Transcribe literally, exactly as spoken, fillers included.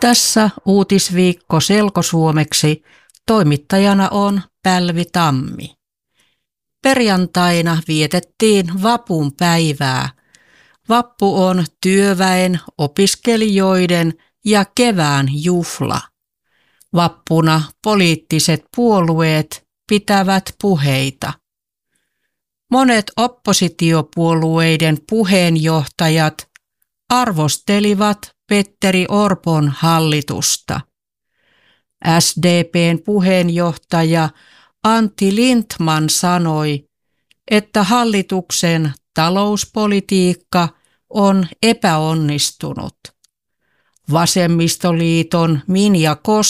Tässä uutisviikko selkosuomeksi. Toimittajana on Pälvi Tammi. Perjantaina vietettiin vapun päivää. Vappu on työväen, opiskelijoiden ja kevään juhla. Vappuna poliittiset puolueet pitävät puheita. Monet oppositiopuolueiden puheenjohtajat arvostelivat Petteri Orpon hallitusta. S D P:n puheenjohtaja Antti Lindtman sanoi, että hallituksen talouspolitiikka on epäonnistunut. Vasemmistoliiton Minja Koskinen